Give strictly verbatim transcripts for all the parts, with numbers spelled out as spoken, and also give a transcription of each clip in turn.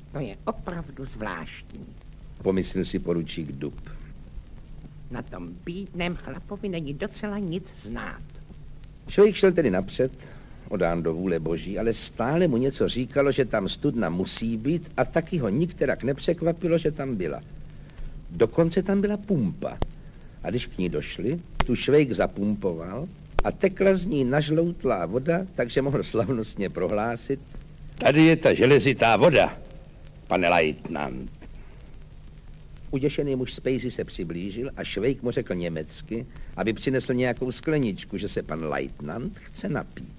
To je opravdu zvláštní. Pomyslel si poručík Dub. Na tom bídném chlapovi není docela nic znát. Švejk šel tedy napřed, odán do vůle boží, ale stále mu něco říkalo, že tam studna musí být a taky ho nikterak nepřekvapilo, že tam byla. Dokonce tam byla pumpa. A když k ní došli, tu Švejk zapumpoval a tekla z ní nažloutlá voda, takže mohl slavnostně prohlásit: Tady je ta železitá voda, pane lajtnant. Uděšený muž z pejzy se přiblížil a Švejk mu řekl německy, aby přinesl nějakou skleničku, že se pan lajtnant chce napít.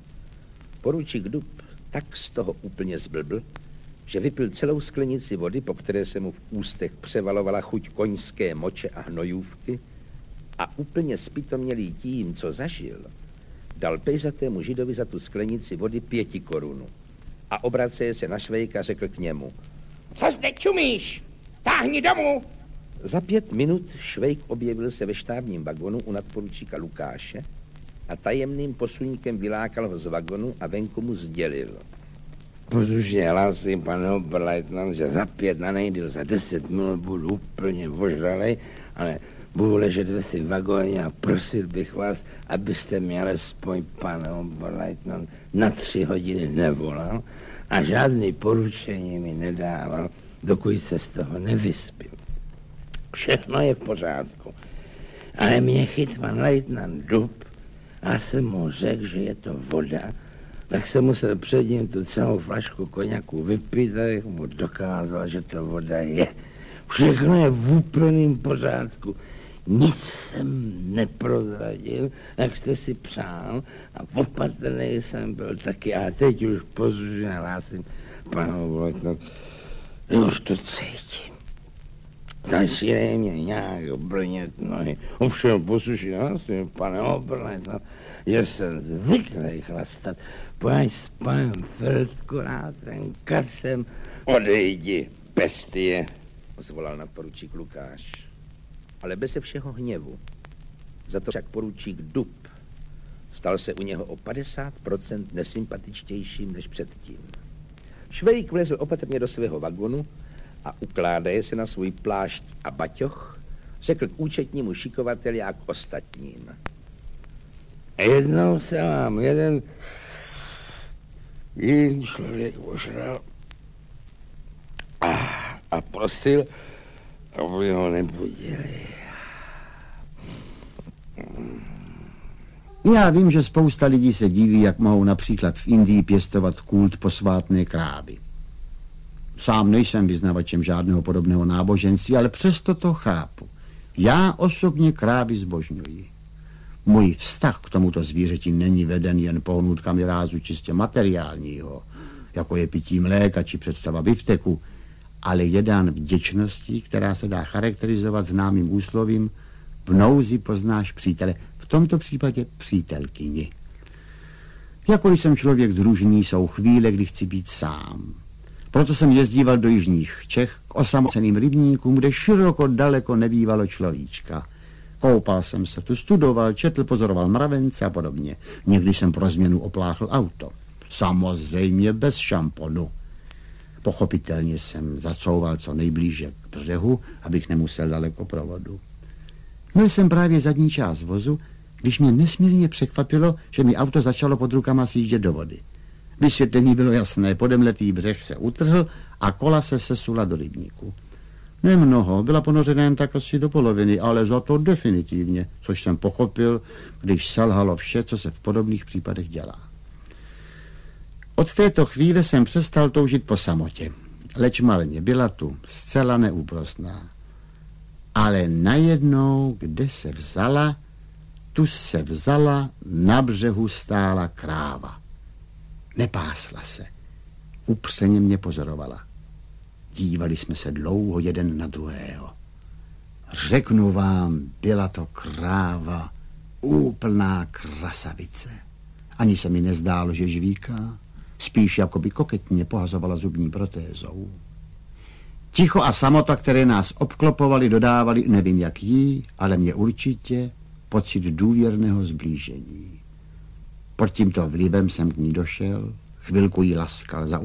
Poručík Dub tak z toho úplně zblbl, že vypil celou sklenici vody, po které se mu v ústech převalovala chuť koňské moče a hnojůvky, a úplně zpytomělý tím, co zažil, dal pejzatému židovi za tu sklenici vody pěti korunu a obraceje se na Švejka řekl k němu: Co zde čumíš? Táhni domů! Za pět minut Švejk objevil se ve štábním vagonu u nadporučíka Lukáše a tajemným posuníkem vylákal ho z vagonu a venku mu sdělil: Poslušně hlásím, pane oberleitnant, že za pět na nejdýl, za deset minut budu úplně vožralej, ale budu ležet ve svém vagóně a prosil bych vás, abyste mě alespoň, pane oberleitnant, na tři hodiny nevolal a žádný poručení mi nedával, dokud se z toho nevyspím. Všechno je v pořádku, ale mě chyt pan lejtnant Dub a jsem mu řekl, že je to voda, tak jsem musel před ním tu celou flašku koněku vypít, abych mu dokázal, že to voda je. Všechno je v úplném pořádku. Nic jsem neprozradil, jak jste si přál, a opatrný jsem byl taky. A teď už poslušně hlásím, panu lejtnant, už to cítím. Začínají mě nějak brnět nohy. Ovšem poslušně hlásím, pane oberleitnant, že jsem zvyklý chlastat. Pojď s panem Feldkurátem, Kacem, odejdi, bestie, zvolal nadporučík Lukáš. Ale beze všeho hněvu. Za to však poručík Dub stal se u něho o padesát procent nesympatičtějším než předtím. Švejk vlezl opatrně do svého vagonu a ukládaje se na svůj plášť a baťoch, řekl k účetnímu šikovateli a k ostatním: Jednou se vám jeden jiný člověk ožral a, a prosil, aby ho nebudili. Já vím, že spousta lidí se diví, jak mohou například v Indii pěstovat kult posvátné krávy. Sám nejsem vyznavačem žádného podobného náboženství, ale přesto to chápu. Já osobně krávy zbožňuji. Můj vztah k tomuto zvířeti není veden jen pohnutkami rázu čistě materiálního, jako je pití mléka či představa bifteku, ale je dán vděčností, která se dá charakterizovat známým úslovím: v nouzi poznáš přítele, v tomto případě přítelkyni. Jakkoliv jsem člověk družný, jsou chvíle, kdy chci být sám. Proto jsem jezdíval do jižních Čech k osamoceným rybníkům, kde široko daleko nebývalo človíčka. Koupal jsem se tu, studoval, četl, pozoroval mravence a podobně. Někdy jsem pro změnu opláchl auto. Samozřejmě bez šamponu. Pochopitelně jsem zacouval co nejblíže k břehu, abych nemusel daleko provodu. Měl jsem právě zadní část vozu, když mě nesmírně překvapilo, že mi auto začalo pod rukama sjíždět do vody. Vysvětlení bylo jasné, podemletý břeh se utrhl a kola se sesula do rybníku. Nemnoho, byla ponořena jen tak asi do poloviny, ale za to definitivně, což jsem pochopil, když selhalo vše, co se v podobných případech dělá. Od této chvíle jsem přestal toužit po samotě. Leč marně, byla tu, zcela neúprosná. Ale najednou, kde se vzala, tu se vzala, na břehu stála kráva. Nepásla se. Upřeně mě pozorovala. Dívali jsme se dlouho jeden na druhého. Řeknu vám, byla to kráva, úplná krasavice. Ani se mi nezdálo, že žvíká, spíš jako by koketně pohazovala zubní protézou. Ticho a samota, které nás obklopovali, dodávali, nevím jak jí, ale mě určitě, pocit důvěrného zblížení. Pod tímto vlivem jsem k ní došel, chvilku jí laskal za